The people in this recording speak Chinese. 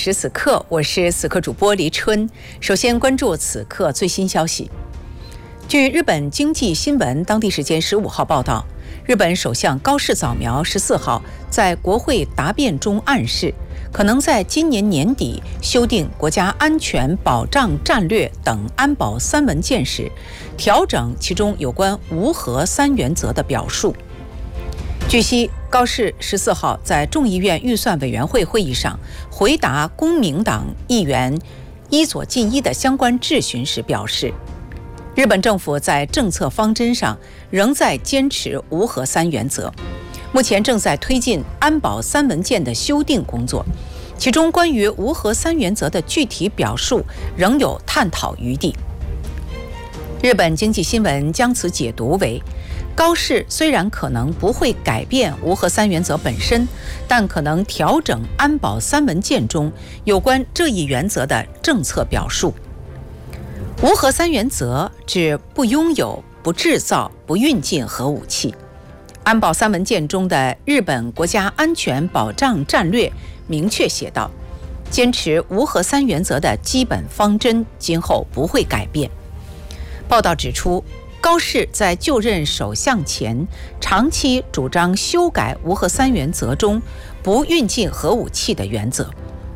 时此刻，我是此刻主播黎春。首先关注此刻最新消息。据日本经济新闻当地时间15号报道，日本首相高市早苗14号在国会答辩中暗示，可能在今年年底修订国家安全保障战略等安保3文件时，调整其中有关无核3原则的表述。据悉，高市14号在众议院预算委员会会议上回答公明党议员伊佐进一的相关质询时表示，日本政府在政策方针上仍在坚持无核3原则，目前正在推进安保3文件的修订工作，其中关于无核3原则的具体表述仍有探讨余地。日本经济新闻将此解读为，高市虽然可能不会改变无核3原则本身，但可能调整安保3文件中有关这一原则的政策表述。无核3原则指不拥有、不制造、不运进核武器。安保3文件中的日本国家安全保障战略明确写道，坚持无核3原则的基本方针今后不会改变。报道指出，高市在就任首相前长期主张修改无核3原则中不运进核武器的原则，